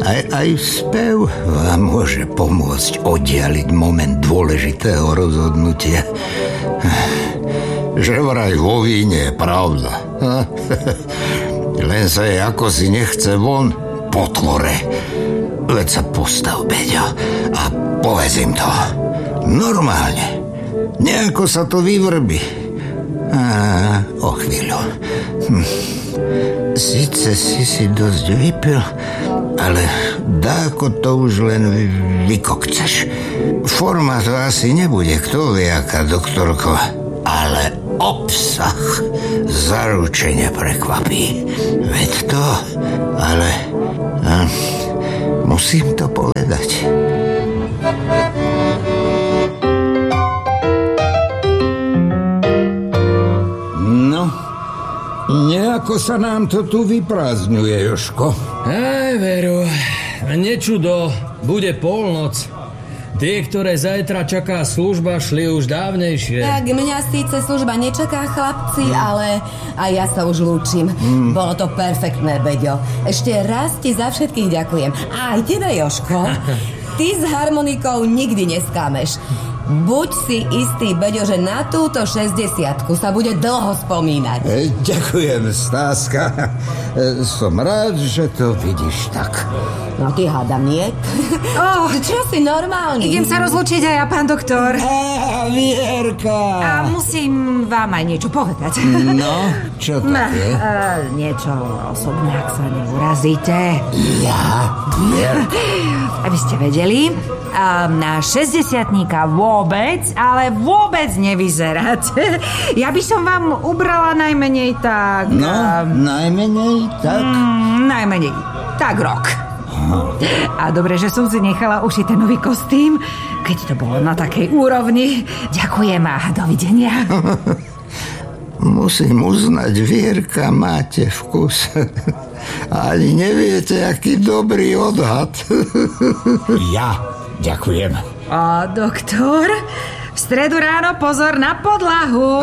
Aj spev vám môže pomôcť oddialiť moment dôležitého rozhodnutia. Že vraj vo víne je pravda. Len sa jej ako si nechce von po tvore. Veď sa postav, Beďo, a povedz im to. Normálne. Nejako sa to vyvrbí. O chvíľu. Sice si dosť vypil, ale dáko to už len vykokceš. Forma to asi nebude, kto vie, aká doktorko, ale obsah zaručene prekvapí. Veď to, ale musím to povedať. Nejako sa nám to tu vyprázdňuje, Jožko. Veru, nečudo, bude polnoc. Tie, ktoré zajtra čaká služba, šli už dávnejšie. Tak mňa síce služba nečaká, chlapci, ale aj ja sa už lúčim. Bolo to perfektné, Beďo. Ešte raz ti za všetkých ďakujem. A aj tebe, Jožko. Ty s harmonikou nikdy neskámeš. Buď si istý, Beďo, že na túto 60-ku sa bude dlho spomínať. Ďakujem, Stáska. Som rád, že to vidíš tak. No ty hádam, nie? Čo si normálny? Idem sa rozlúčiť aj ja, pán doktor. Vierka! A musím vám aj niečo povedať. No, čo to je? Niečo osobné, ak sa neurazíte. Ja? Vierka? Aby ste vedeli, na 60-tníka vôbec, ale vôbec nevyzeráte. Ja by som vám ubrala najmenej tak... No, najmenej tak? Najmenej tak rok. A dobre, že som si nechala ušiť ten nový kostým, keď to bolo na takej úrovni. Ďakujem a dovidenia. Musím uznať, Vierka, máte vkus. Ani neviete, aký dobrý odhad. Ja ďakujem. A doktor, v stredu ráno pozor na podlahu.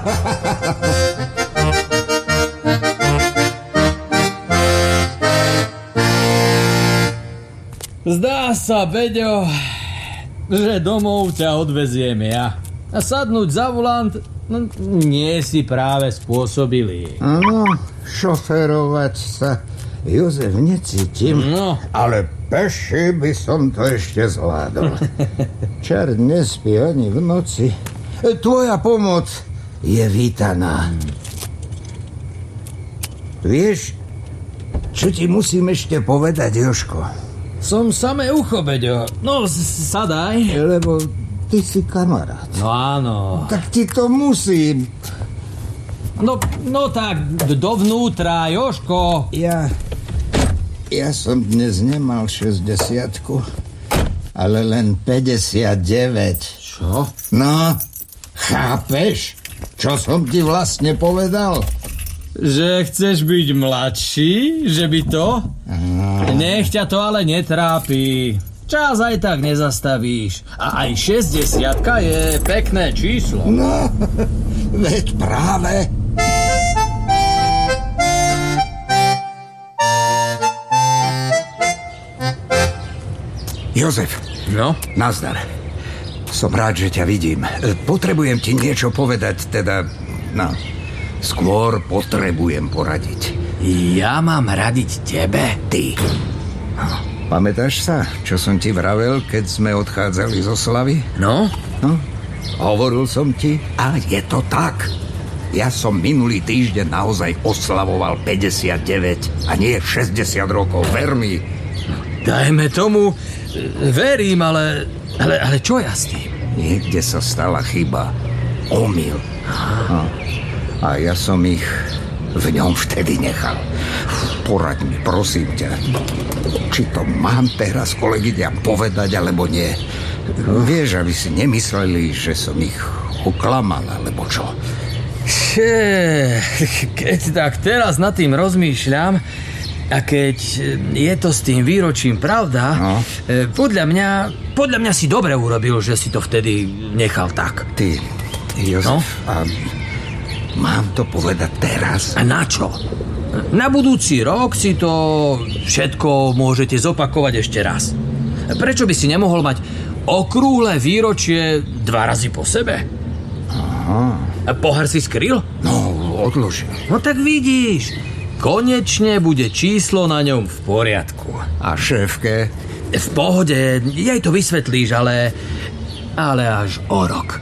Zdá sa, Beďo, že domov ťa odveziem ja. A sadnúť za volant nie si práve spôsobili. Áno, šoférovať sa, Jozef, necítim. No. Ale peši by som to ešte zvládol. Čert nespí ani v noci. Tvoja pomoc je vítaná. Vieš, čo ti musím ešte povedať, Jožko? Som samé ucho, Beďo. No, sadaj. Lebo ty si kamarát. No áno. Tak ti to musím. No tak, dovnútra, Jožko. Ja som dnes nemal 60-ku, ale len 59. Čo? No, chápeš, čo som ti vlastne povedal? Že chceš byť mladší? Že by to? Nech ťa to ale netrápi. Čas aj tak nezastavíš. A aj 60-ka je pekné číslo. No, veď práve. Jozef. No? Nazdar. Som rád, že ťa vidím. Potrebujem ti niečo povedať, teda... No, skôr potrebujem poradiť. Ja mám radiť tebe? Ty. Pamätáš sa, čo som ti vravel, keď sme odchádzali z oslavy? No? Hovoril som ti a je to tak. Ja som minulý týždeň naozaj oslavoval 59 a nie 60 rokov, ver mi. Dajme tomu, verím, ale čo ja s tým? Niekde sa stala chyba, omyl. A ja som ich v ňom vtedy nechal. Poraď mi, prosím ťa. Či to mám teraz kolegyňam povedať, alebo nie. Vieš, aby si nemysleli, že som ich oklamal, alebo čo. Keď tak teraz nad tým rozmýšľam, a keď je to s tým výročím pravda, podľa mňa si dobre urobil, že si to vtedy nechal tak. Ty, Jozef, a mám to povedať teraz? A na čo? Na budúci rok si to všetko môžete zopakovať ešte raz. Prečo by si nemohol mať okrúhle výročie 2 razy po sebe? Aha. Pohár si skryl? No, odložil. No tak vidíš, konečne bude číslo na ňom v poriadku. A šéfke? V pohode, jej to vysvetlíš, ale až o rok.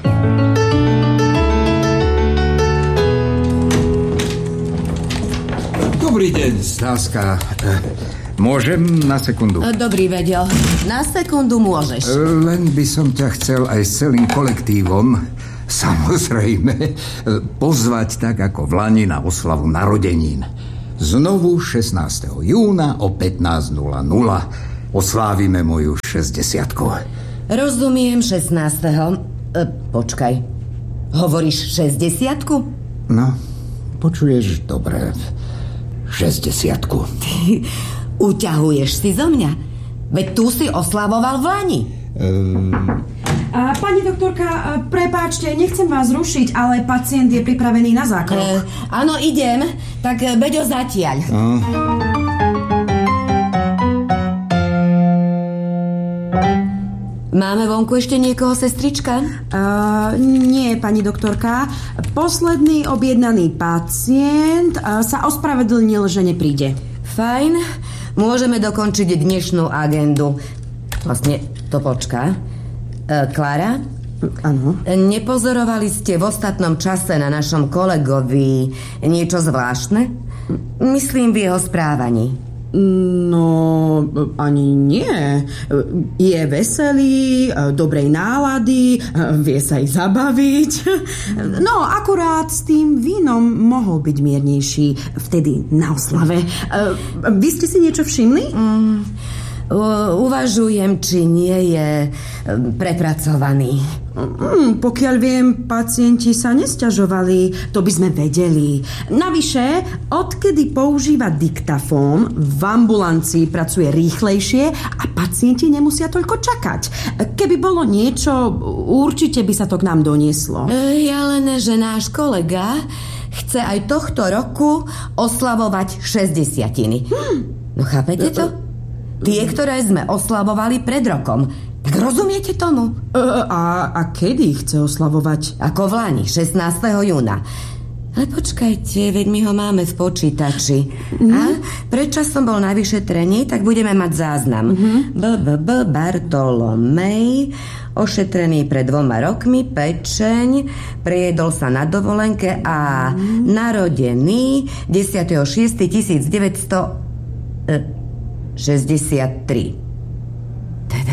Dobrý deň, Stáska. Môžem na sekundu? Dobrý, Veďo. Na sekundu môžeš. Len by som ťa chcel aj s celým kolektívom, samozrejme, pozvať tak ako v lani na oslavu narodenín. Znovu 16. júna o 15:00 oslávime moju 60-ku. Rozumiem, 16. Počkaj. Hovoríš 60-ku? No, počuješ dobre. 60-ku. Ty uťahuješ si zo mňa. Veď tu si oslavoval v lani. Pani doktorka, prepáčte, nechcem vás rušiť, ale pacient je pripravený na zákrok. Áno, idem. Tak Beďo zatiaľ. Máme vonku ešte niekoho, sestrička? Nie, pani doktorka. Posledný objednaný pacient sa ospravedlnil, že nepríde. Fajn. Môžeme dokončiť dnešnú agendu. Vlastne to počká. Klára? Áno. Nepozorovali ste v ostatnom čase na našom kolegovi niečo zvláštne? Myslím v jeho správaní. No, ani nie. Je veselý, dobrej nálady, vie sa aj zabaviť. No, akurát s tým vínom mohol byť miernejší vtedy na oslave. Vy ste si niečo všimli? Uvažujem, či nie je prepracovaný. Pokiaľ viem, pacienti sa nesťažovali, to by sme vedeli. Navyše, odkedy používa diktafón, v ambulancii pracuje rýchlejšie a pacienti nemusia toľko čakať. Keby bolo niečo, určite by sa to k nám donieslo. Ja len, že náš kolega chce aj tohto roku oslavovať 60-tiny. No chápete to? Tie, ktoré sme oslavovali pred rokom. Tak rozumiete tomu? A kedy chce oslavovať? Ako v lani, 16. júna. Ale počkajte, veď my ho máme v počítači. A predčasom bol na vyšetrení, tak budeme mať záznam. Bartolomej, ošetrený pred 2 rokmi, pečeň, prejedol sa na dovolenke a narodený 10.6.1963. Teda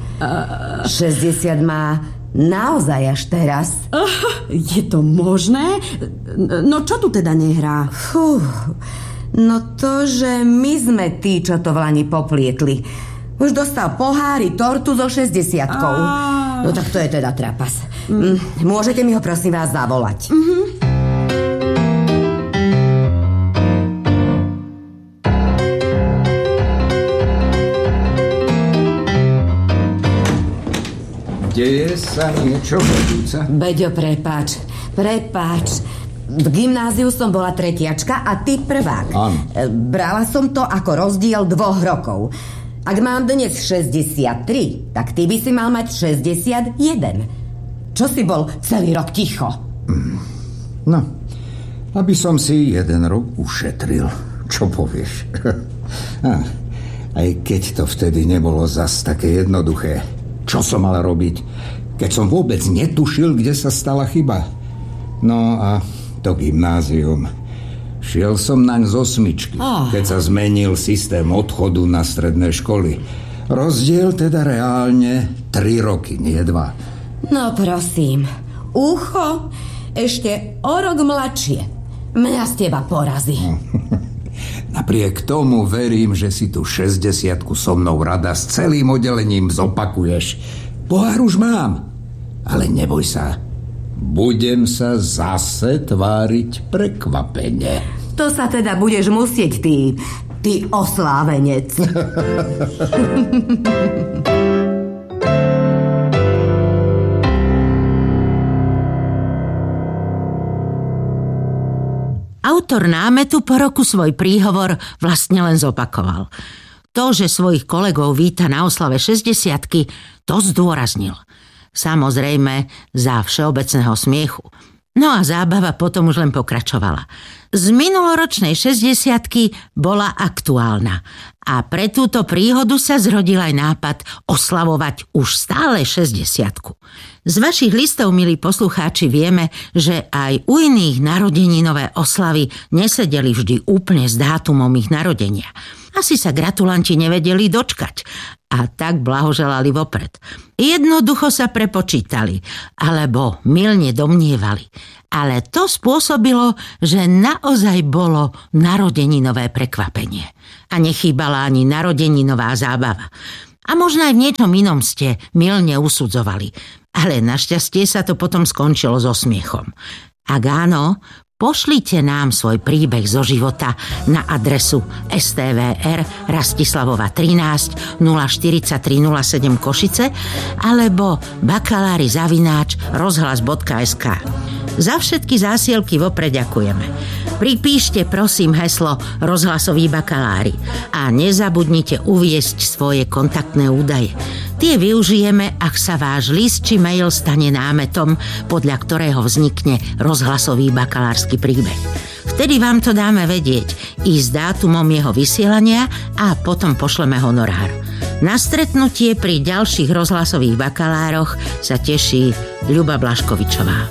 60 má naozaj až teraz. Je to možné? No čo tu teda nehrá? No to, že my sme tí, čo to v lani poplietli. Už dostal pohári, tortu so 60-kou. No tak to je teda trapas. Môžete mi ho prosím vás zavolať. Deje sa niečo, vedúca? Beďo, prepáč. V gymnáziu som bola tretiačka a ty prvák. Áno. Brala som to ako rozdiel 2 rokov. Ak mám dnes 63, tak ty by si mal mať 61. Čo si bol celý rok ticho? No, aby som si 1 rok ušetril. Čo povieš? Aj keď to vtedy nebolo zas také jednoduché. Čo som mal robiť, keď som vôbec netušil, kde sa stala chyba? No a to gymnázium. Šiel som naň z 8, keď sa zmenil systém odchodu na stredné školy. Rozdiel teda reálne 3 roky, nie 2. No prosím, ucho ešte o rok mladšie. Mňa z teba porazí. Napriek tomu verím, že si tu 60-ku so mnou rada s celým oddelením zopakuješ. Pohár už mám, ale neboj sa. Budem sa zase tváriť prekvapene. To sa teda budeš musieť, ty oslávenec. Autor námetu po roku svoj príhovor vlastne len zopakoval. To, že svojich kolegov víta na oslave 60-ky, to zdôraznil. Samozrejme za všeobecného smiechu. No a zábava potom už len pokračovala. Z minuloročnej 60-ky bola aktuálna a pre túto príhodu sa zrodil aj nápad oslavovať už stále 60-ku. Z vašich listov, milí poslucháči, vieme, že aj u iných narodeninové oslavy nesedeli vždy úplne s dátumom ich narodenia. Asi sa gratulanti nevedeli dočkať a tak blahoželali vopred. Jednoducho sa prepočítali, alebo mylne domnievali. Ale to spôsobilo, že naozaj bolo narodeninové prekvapenie. A nechýbala ani narodeninová zábava. A možno aj v niečom inom ste mylne usudzovali. Ale našťastie sa to potom skončilo so smiechom. Ak áno, pošlite nám svoj príbeh zo života na adresu STVR Rastislavova 13 04307 Košice alebo bakalári@rozhlas.sk. Za všetky zásielky vopred ďakujeme. Pripíšte prosím heslo Rozhlasoví bakalári a nezabudnite uviesť svoje kontaktné údaje. Tie využijeme, ak sa váš list či mail stane námetom, podľa ktorého vznikne rozhlasový bakalársky príbeh. Vtedy vám to dáme vedieť i s dátumom jeho vysielania a potom pošleme honorár. Na stretnutie pri ďalších rozhlasových bakalároch sa teší Ľuba Blaškovičová.